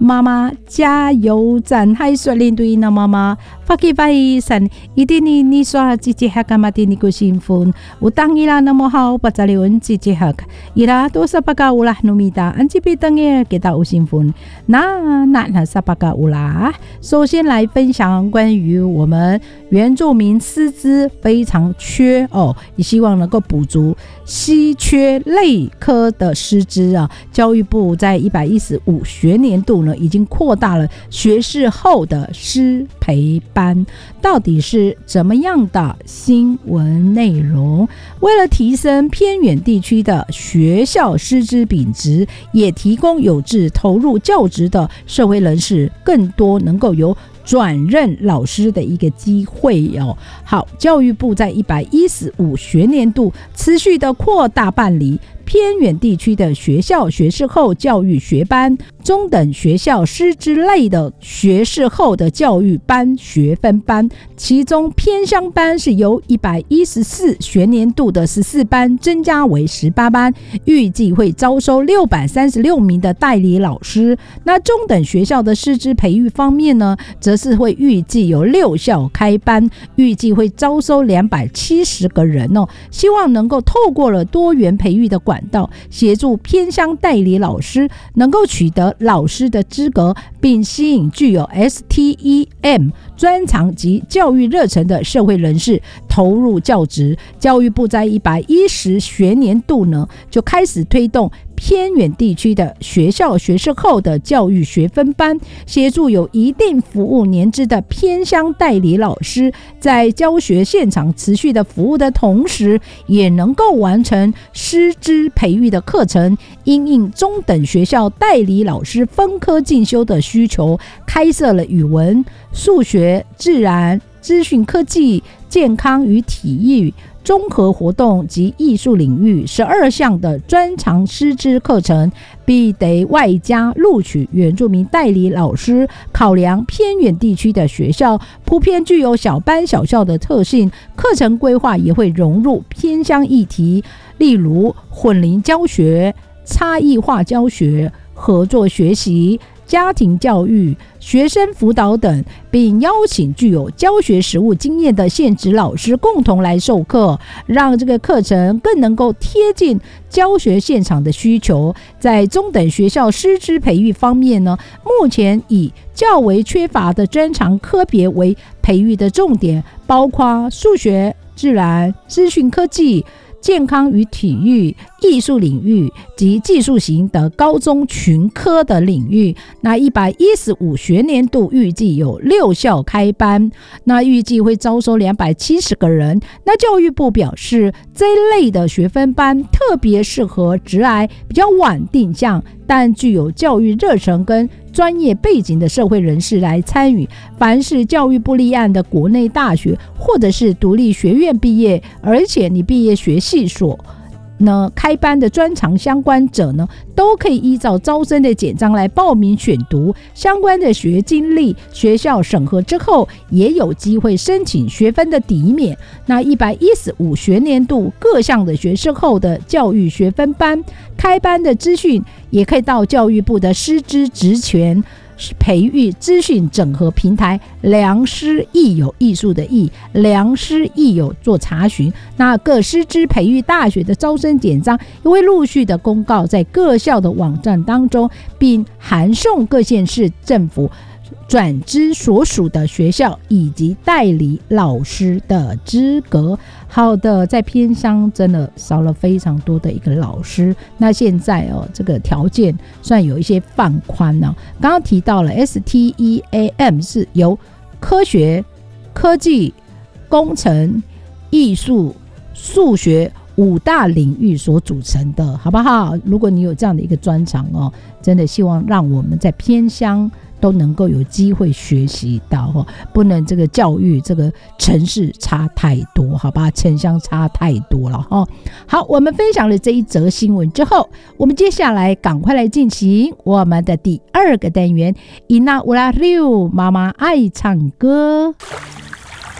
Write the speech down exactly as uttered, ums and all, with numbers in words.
妈妈加油站海率领队那妈妈发起发散一定你你说姐姐还干嘛的你个幸福我当伊拉那么好把这里问姐姐还伊拉多少巴嘎乌拉努米达安吉比等耶给到幸福那那那啥巴嘎乌拉首先来分享关于我们原住民师资非常缺哦，也希望能够补足稀缺类科的师资啊。教育部在一百一十五学年度呢，已经扩大了学士后的师培班，到底是怎么样的新闻内容？为了提升偏远地区的学校师资品质，也提供有志投入教职的社会人士更多能够有转任老师的一个机会哦。好，教育部在一百一十五学年度持续的扩大办理偏远地区的学校学士后教育学班、中等学校师资类的学士后的教育班学分班，其中偏乡班是由一百一十四学年度的十四班增加为十八班，预计会招收六百三十六名的代理老师。那中等学校的师资培育方面呢，则是会预计有六校开班，预计会招收两百七十个人哦，希望能够透过了多元培育的管道，协助偏乡代理老师能够取得老师的资格，并吸引具有 S T E M 专长及教育热忱的社会人士投入教职。教育部在一百一十学年度呢，就开始推动偏远地区的学校学士后的教育学分班，协助有一定服务年资的偏乡代理老师在教学现场持续的服务的同时，也能够完成师资培育的课程，因应中等学校代理老师分科进修的需求，开设了语文、数学、自然、资讯科技、健康与体育、综合活动及艺术领域十二项的专长师资课程，必得外加录取原住民代理老师。考量偏远地区的学校普遍具有小班小校的特性，课程规划也会融入偏乡议题，例如混龄教学、差异化教学、合作学习、家庭教育、学生辅导等，并邀请具有教学实务经验的现职老师共同来授课，让这个课程更能够贴近教学现场的需求。在中等学校师资培育方面呢，目前以较为缺乏的专长科别为培育的重点，包括数学、自然、资讯科技、健康与体育、艺术领域及技术型的高中群科的领域。那一百一十五学年度预计有六校开班，那预计会招收两百七十个人。那教育部表示，这一类的学分班特别适合职涯比较稳定向但具有教育热忱跟专业背景的社会人士来参与。凡是教育部立案的国内大学或者是独立学院毕业，而且你毕业学系所呢开班的专长相关者呢，都可以依照招生的简章来报名选读，相关的学经历学校审核之后，也有机会申请学分的抵免。那一百一十五学年度各项的学士后的教育学分班开班的资讯，也可以到教育部的师资职权培育资讯整合平台良师益友，艺术的艺，良师益友做查询。那各师资培育大学的招生简章也会陆续的公告在各校的网站当中，并函送各县市政府转资所属的学校以及代理老师的资格。好的，在偏乡真的少了非常多的一个老师，那现在哦，这个条件算有一些放宽了。刚刚提到了 S T E A M 是由科学、科技、工程、艺术、数学五大领域所组成的，好不好？如果你有这样的一个专长哦，真的希望让我们在偏乡都能够有机会学习到哦，不能这个教育这个城市差太多，好吧？城乡差太多了哦。好，我们分享了这一则新闻之后，我们接下来赶快来进行我们的第二个单元，伊娜乌拉六妈妈爱唱歌。